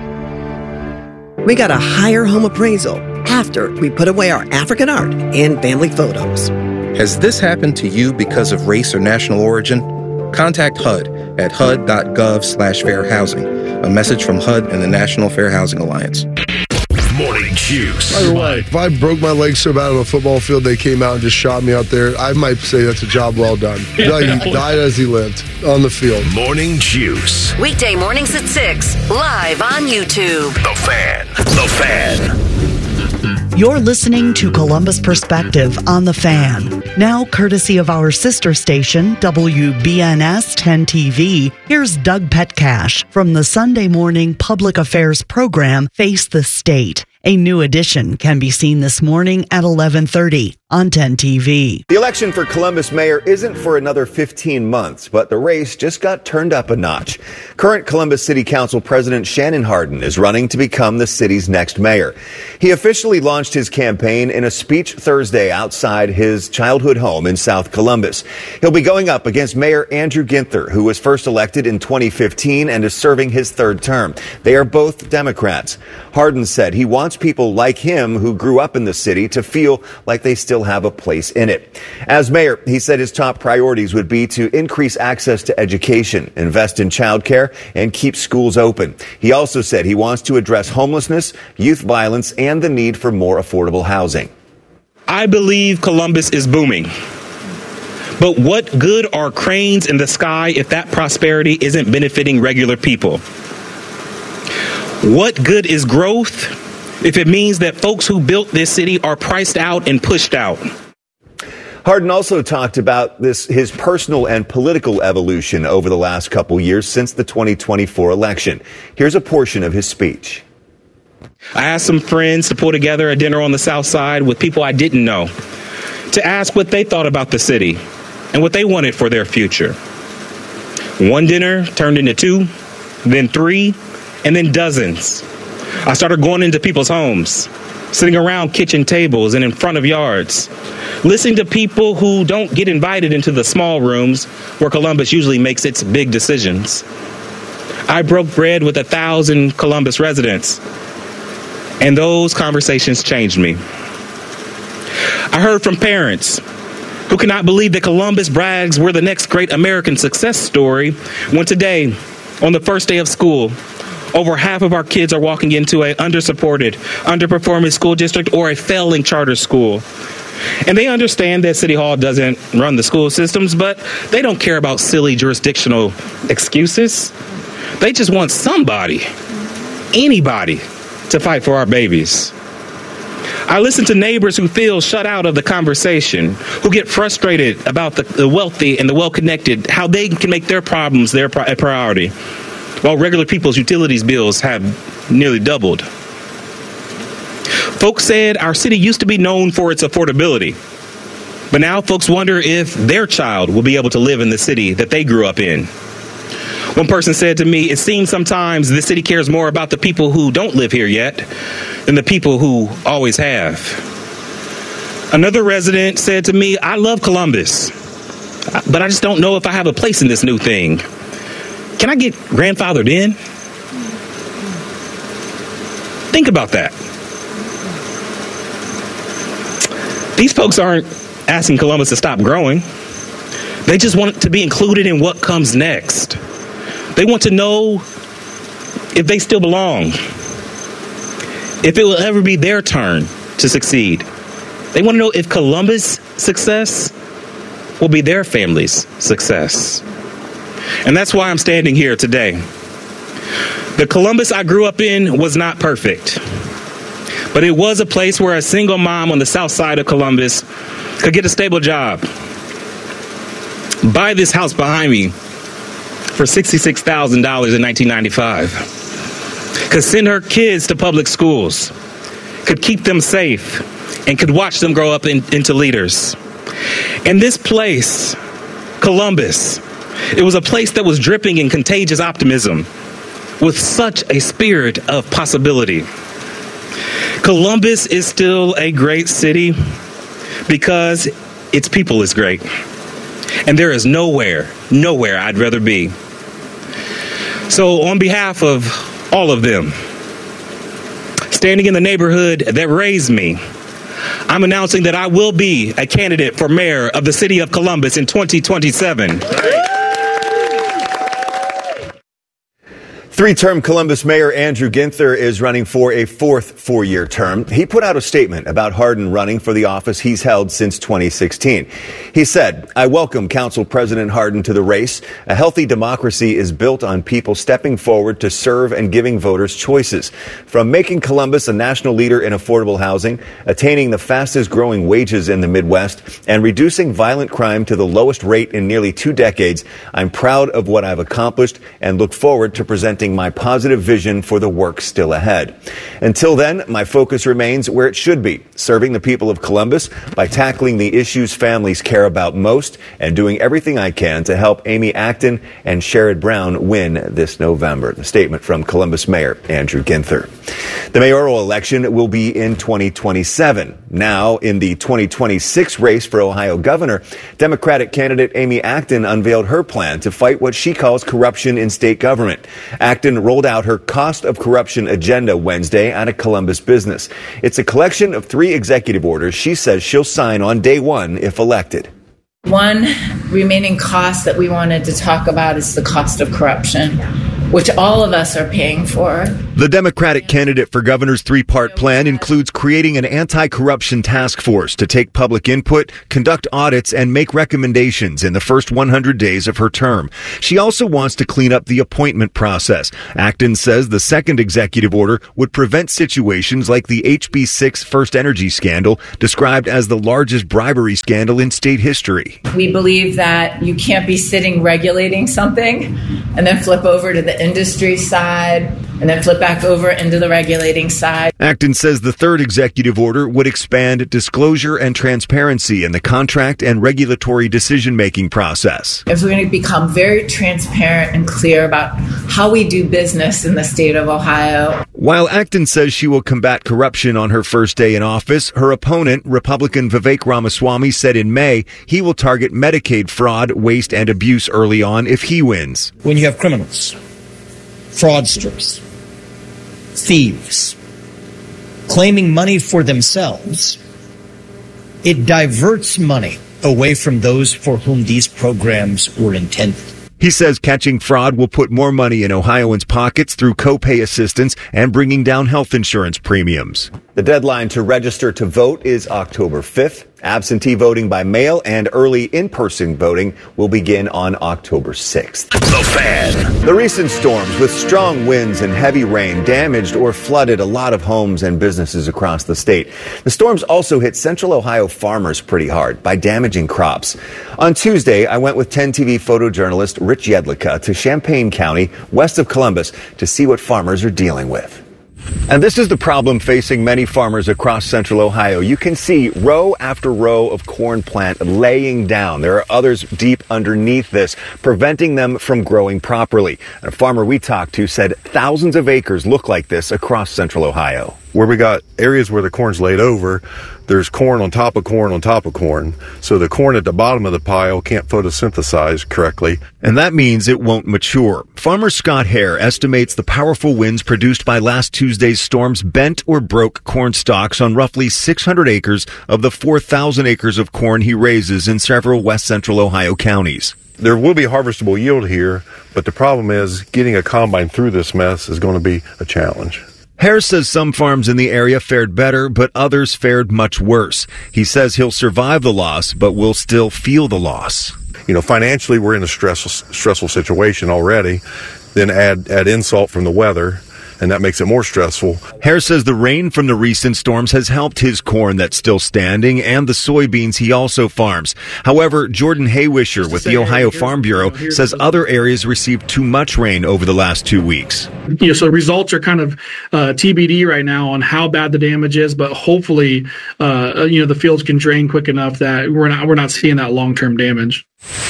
We got a higher home appraisal after we put away our African art and family photos. Has this happened to you because of race or national origin? Contact HUD at hud.gov/fair housing. A message from HUD and the National Fair Housing Alliance. Morning Juice. By the way, if I broke my leg so bad on a football field they came out and just shot me out there, I might say that's a job well done. He died as he lived on the field. Morning Juice. Weekday mornings at 6, live on YouTube. The Fan. The Fan. You're listening to Columbus Perspective on The Fan. Now, courtesy of our sister station, WBNS 10 TV, here's Doug Petcash from the Sunday morning public affairs program Face the State. A new edition can be seen this morning at 11:30 on 10 TV. The election for Columbus mayor isn't for another 15 months, but the race just got turned up a notch. Current Columbus City Council President Shannon Hardin is running to become the city's next mayor. He officially launched his campaign in a speech Thursday outside his childhood home in South Columbus. He'll be going up against Mayor Andrew Ginther, who was first elected in 2015 and is serving his third term. They are both Democrats. Hardin said he wants people like him who grew up in the city to feel like they still have a place in it. As mayor, he said his top priorities would be to increase access to education, invest in childcare, and keep schools open. He also said he wants to address homelessness, youth violence, and the need for more affordable housing. I believe Columbus is booming. But what good are cranes in the sky if that prosperity isn't benefiting regular people? What good is growth if it means that folks who built this city are priced out and pushed out? Hardin also talked about his personal and political evolution over the last couple years since the 2024 election. Here's a portion of his speech. I asked some friends to pull together a dinner on the South Side with people I didn't know to ask what they thought about the city and what they wanted for their future. One dinner turned into 2, then 3, and then dozens. I started going into people's homes, sitting around kitchen tables and in front of yards, listening to people who don't get invited into the small rooms where Columbus usually makes its big decisions. I broke bread with 1,000 Columbus residents, and those conversations changed me. I heard from parents who cannot believe that Columbus brags we're the next great American success story when today, on the first day of school, over half of our kids are walking into an undersupported, underperforming school district or a failing charter school. And they understand that City Hall doesn't run the school systems, but they don't care about silly jurisdictional excuses. They just want somebody, anybody, to fight for our babies. I listen to neighbors who feel shut out of the conversation, who get frustrated about the wealthy and the well-connected, how they can make their problems their priority, while regular people's utilities bills have nearly doubled. Folks said our city used to be known for its affordability, but now folks wonder if their child will be able to live in the city that they grew up in. One person said to me, it seems sometimes the city cares more about the people who don't live here yet than the people who always have. Another resident said to me, I love Columbus, but I just don't know if I have a place in this new thing. Can I get grandfathered in? Think about that. These folks aren't asking Columbus to stop growing. They just want to be included in what comes next. They want to know if they still belong, if it will ever be their turn to succeed. They want to know if Columbus' success will be their family's success. And that's why I'm standing here today. The Columbus I grew up in was not perfect, but it was a place where a single mom on the south side of Columbus could get a stable job, buy this house behind me for $66,000 in 1995, could send her kids to public schools, could keep them safe, and could watch them grow up into leaders. And this place, Columbus, it was a place that was dripping in contagious optimism with such a spirit of possibility. Columbus is still a great city because its people is great. And there is nowhere I'd rather be. So on behalf of all of them, standing in the neighborhood that raised me, I'm announcing that I will be a candidate for mayor of the city of Columbus in 2027. Three-term Columbus Mayor Andrew Ginther is running for a fourth four-year term. He put out a statement about Hardin running for the office he's held since 2016. He said, "I welcome Council President Hardin to the race. A healthy democracy is built on people stepping forward to serve and giving voters choices. From making Columbus a national leader in affordable housing, attaining the fastest growing wages in the Midwest, and reducing violent crime to the lowest rate in nearly 2 decades, I'm proud of what I've accomplished and look forward to presenting my positive vision for the work still ahead. Until then, my focus remains where it should be, serving the people of Columbus by tackling the issues families care about most and doing everything I can to help Amy Acton and Sherrod Brown win this November." The statement from Columbus Mayor Andrew Ginther. The mayoral election will be in 2027. Now, in the 2026 race for Ohio governor, Democratic candidate Amy Acton unveiled her plan to fight what she calls corruption in state government. Acton rolled out her cost of corruption agenda Wednesday at a Columbus business. It's a collection of 3 executive orders she says she'll sign on day one if elected. One remaining cost that we wanted to talk about is the cost of corruption, which all of us are paying for. The Democratic candidate for governor's 3-part plan includes creating an anti-corruption task force to take public input, conduct audits, and make recommendations in the first 100 days of her term. She also wants to clean up the appointment process. Acton says the second executive order would prevent situations like the HB6 First Energy scandal, described as the largest bribery scandal in state history. We believe that you can't be sitting regulating something and then flip over to the industry side and then flip back over into the regulating side. Acton says the third executive order would expand disclosure and transparency in the contract and regulatory decision-making process. If we're going to become very transparent and clear about how we do business in the state of Ohio. While Acton says she will combat corruption on her first day in office, her opponent, Republican Vivek Ramaswamy, said in May he will target Medicaid fraud, waste, and abuse early on if he wins. When you have criminals, fraudsters, thieves, claiming money for themselves, it diverts money away from those for whom these programs were intended. He says catching fraud will put more money in Ohioans' pockets through copay assistance and bringing down health insurance premiums. The deadline to register to vote is October 5th. Absentee voting by mail and early in-person voting will begin on October 6th. The Fan. The recent storms with strong winds and heavy rain damaged or flooded a lot of homes and businesses across the state. The storms also hit Central Ohio farmers pretty hard by damaging crops. On Tuesday, I went with 10 TV photojournalist Rich Jedlicka to Champaign County, west of Columbus, to see what farmers are dealing with. And this is the problem facing many farmers across Central Ohio. You can see row after row of corn plant laying down. There are others deep underneath this, preventing them from growing properly. And a farmer we talked to said thousands of acres look like this across Central Ohio. Where we got areas where the corn's laid over, there's corn on top of corn on top of corn. So the corn at the bottom of the pile can't photosynthesize correctly. And that means it won't mature. Farmer Scott Hare estimates the powerful winds produced by last Tuesday's storms bent or broke corn stalks on roughly 600 acres of the 4,000 acres of corn he raises in several west central Ohio counties. There will be harvestable yield here, but the problem is getting a combine through this mess is going to be a challenge. Harris says some farms in the area fared better, but others fared much worse. He says he'll survive the loss, but will still feel the loss. You know, financially, we're in a stressful situation already. Then add insult from the weather. and that makes it more stressful. Hare says the rain from the recent storms has helped his corn that's still standing and the soybeans he also farms. However, Jordan Haywisher with the Ohio Farm Bureau says other areas received too much rain over the last 2 weeks. So results are kind of TBD right now on how bad the damage is, but hopefully, the fields can drain quick enough that we're not seeing that long-term damage.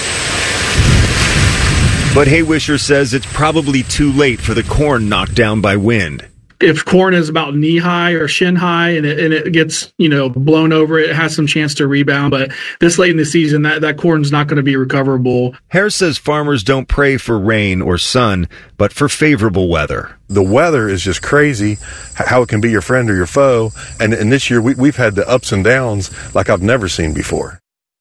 But Haywisher says it's probably too late for the corn knocked down by wind. If corn is about knee high or shin high and it gets, blown over, it has some chance to rebound. But this late in the season, that corn's not going to be recoverable. Hare says farmers don't pray for rain or sun, but for favorable weather. The weather is just crazy, how it can be your friend or your foe. And this year, we've had the ups and downs like I've never seen before.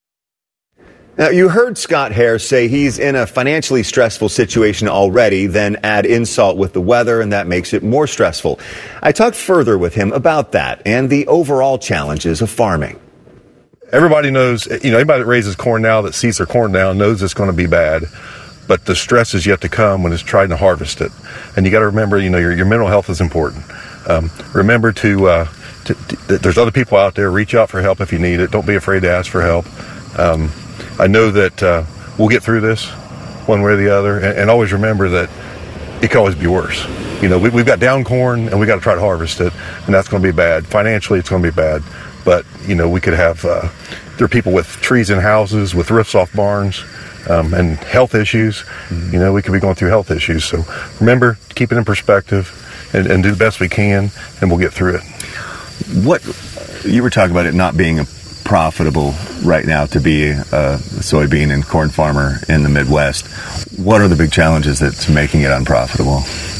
Now, you heard Scott Hare say he's in a financially stressful situation already, then add insult with the weather, and that makes it more stressful. I talked further with him about that and the overall challenges of farming. Everybody knows, anybody that raises corn now that sees their corn down knows it's going to be bad, but the stress is yet to come when it's trying to harvest it. And you got to remember, your mental health is important. Remember to there's other people out there. Reach out for help if you need it. Don't be afraid to ask for help. I know that we'll get through this one way or the other, and always remember that it can always be worse. We've got down corn, and we got to try to harvest it, and that's going to be bad. Financially, it's going to be bad, but we could have there are people with trees in houses, with roofs off barns, and health issues. We could be going through health issues. So remember, keep it in perspective, and do the best we can, and we'll get through it. What you were talking about it not being profitable right now to be a soybean and corn farmer in the Midwest. What are the big challenges that's making it unprofitable?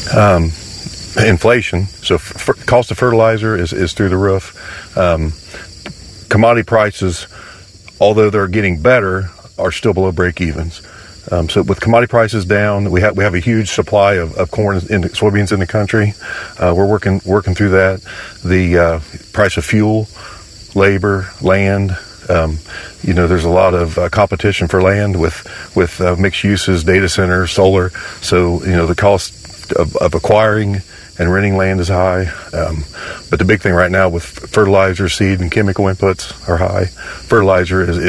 Inflation. So cost of fertilizer is through the roof. Commodity prices, although they're getting better, are still below break evens. So with commodity prices down, we have a huge supply of corn and soybeans in the country. We're working through that. The price of fuel, labor, land. There's a lot of competition for land with mixed uses, data centers, solar. So, the cost of acquiring and renting land is high. But the big thing right now with fertilizer, seed, and chemical inputs are high. Fertilizer is